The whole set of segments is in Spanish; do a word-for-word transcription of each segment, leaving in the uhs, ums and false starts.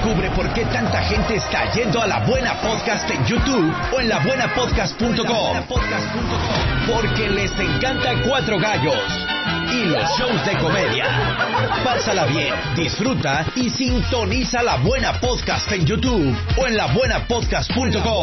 Descubre por qué tanta gente está yendo a La Buena Podcast en YouTube o en la buena podcast punto com. Porque les encanta Cuatro Gallos y los shows de comedia. Pásala bien, disfruta y sintoniza La Buena Podcast en YouTube o en la buena podcast punto com.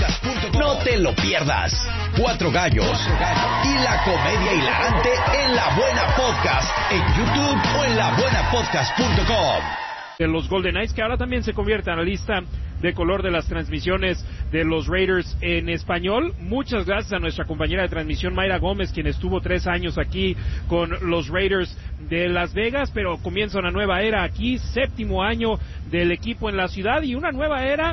No te lo pierdas. Cuatro Gallos y la comedia hilarante en La Buena Podcast en YouTube o en la buena podcast punto com. De los Golden Knights, que ahora también se convierte en la lista de color de las transmisiones de los Raiders en español. Muchas gracias a nuestra compañera de transmisión Mayra Gómez, quien estuvo tres años aquí con los Raiders de Las Vegas, pero comienza una nueva era aquí, séptimo año del equipo en la ciudad y una nueva era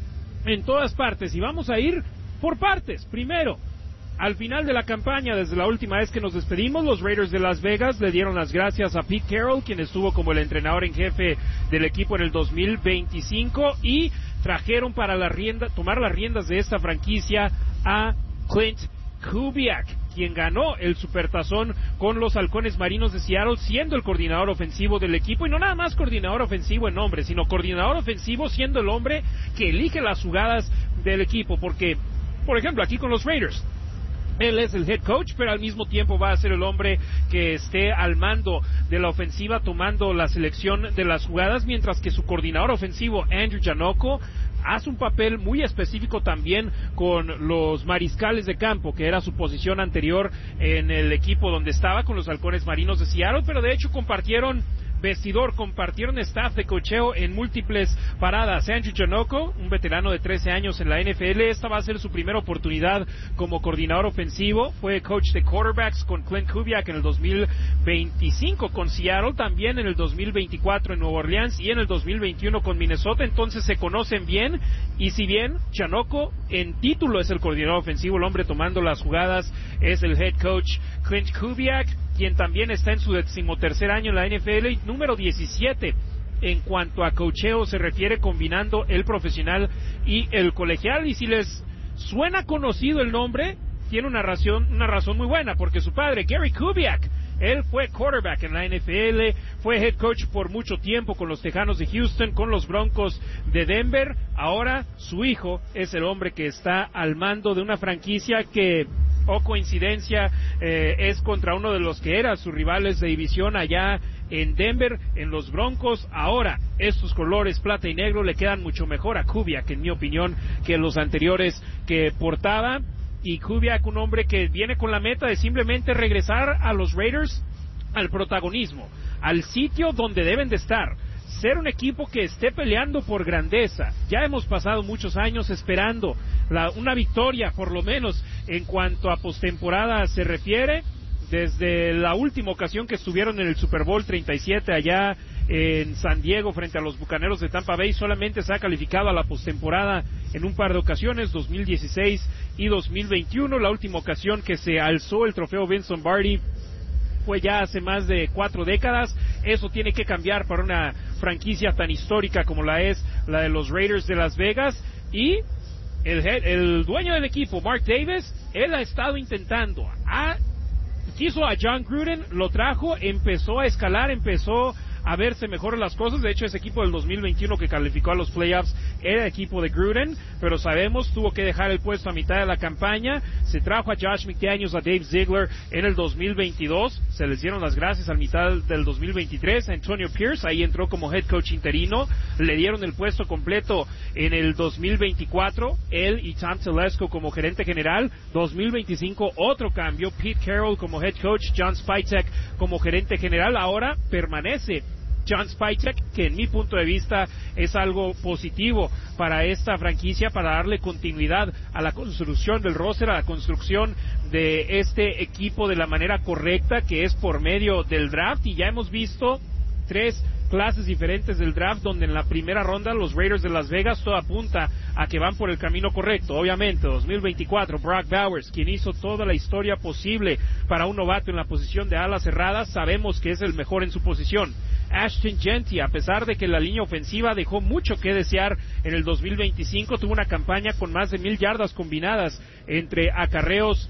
en todas partes. Y vamos a ir por partes. Primero, al final de la campaña, desde la última vez que nos despedimos, los Raiders de Las Vegas le dieron las gracias a Pete Carroll, quien estuvo como el entrenador en jefe del equipo en el dos mil veinticinco, y trajeron para la rienda, tomar las riendas de esta franquicia a Clint Kubiak, quien ganó el Supertazón con los Halcones Marinos de Seattle, siendo el coordinador ofensivo del equipo, y no nada más coordinador ofensivo en nombre, sino coordinador ofensivo siendo el hombre que elige las jugadas del equipo, porque, por ejemplo, aquí con los Raiders, él es el head coach, pero al mismo tiempo va a ser el hombre que esté al mando de la ofensiva, tomando la selección de las jugadas, mientras que su coordinador ofensivo, Andrew Janocko, hace un papel muy específico también con los mariscales de campo, que era su posición anterior en el equipo donde estaba, con los Halcones Marinos de Seattle, pero de hecho compartieron vestidor, compartieron staff de cocheo en múltiples paradas. Andrew Janocko, un veterano de trece años en la N F L, esta va a ser su primera oportunidad como coordinador ofensivo. Fue coach de quarterbacks con Clint Kubiak en el dos mil veinticinco con Seattle, también en el dos mil veinticuatro en Nueva Orleans y en el dos mil veintiuno con Minnesota, entonces se conocen bien. Y si bien Janocko en título es el coordinador ofensivo, el hombre tomando las jugadas es el head coach Clint Kubiak, quien también está en su decimotercer año en la N F L y número diecisiete en cuanto a coacheo se refiere, combinando el profesional y el colegial. Y si les suena conocido el nombre, tiene una razón, una razón muy buena, porque su padre, Gary Kubiak, él fue quarterback en la N F L, fue head coach por mucho tiempo con los Tejanos de Houston, con los Broncos de Denver. Ahora su hijo es el hombre que está al mando de una franquicia que, o coincidencia, eh, es contra uno de los que eran sus rivales de división allá en Denver, en los Broncos. Ahora, estos colores plata y negro le quedan mucho mejor a Kubiak, en mi opinión, que los anteriores que portaba. Y Kubiak, un hombre que viene con la meta de simplemente regresar a los Raiders al protagonismo, al sitio donde deben de estar, ser un equipo que esté peleando por grandeza. Ya hemos pasado muchos años esperando la, una victoria, por lo menos en cuanto a postemporada se refiere, desde la última ocasión que estuvieron en el Super Bowl treinta y siete allá en San Diego frente a los Bucaneros de Tampa Bay. Solamente se ha calificado a la postemporada en un par de ocasiones, dos mil dieciséis y dos mil veintiuno. La última ocasión que se alzó el trofeo Vince Lombardi fue ya hace más de cuatro décadas. Eso tiene que cambiar para una franquicia tan histórica como la es la de los Raiders de Las Vegas. Y el, head, el dueño del equipo, Mark Davis, él ha estado intentando, ha, quiso a John Gruden, lo trajo, empezó a escalar, empezó a verse mejor las cosas. De hecho, ese equipo del dos mil veintiuno que calificó a los playoffs era el equipo de Gruden, pero sabemos, tuvo que dejar el puesto a mitad de la campaña. Se trajo a Josh McDaniels, a Dave Ziegler en el dos mil veintidós, se les dieron las gracias al mitad del dos mil veintitrés. Antonio Pierce ahí entró como head coach interino, le dieron el puesto completo en el dos mil veinticuatro, él y Tom Telesco como gerente general. Dos mil veinticinco otro cambio, Pete Carroll como head coach, John Spytek como gerente general. Ahora permanece John Spytek, que en mi punto de vista es algo positivo para esta franquicia, para darle continuidad a la construcción del roster, a la construcción de este equipo de la manera correcta, que es por medio del draft. Y ya hemos visto tres clases diferentes del draft, donde en la primera ronda los Raiders de Las Vegas todo apunta a que van por el camino correcto. Obviamente, dos mil veinticuatro, Brock Bowers, quien hizo toda la historia posible para un novato en la posición de ala cerrada, sabemos que es el mejor en su posición. Ashton Jeanty, a pesar de que la línea ofensiva dejó mucho que desear en el dos mil veinticinco, tuvo una campaña con más de mil yardas combinadas entre acarreos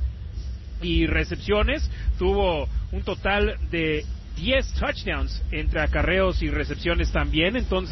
y recepciones, tuvo un total de diez touchdowns entre acarreos y recepciones también. Entonces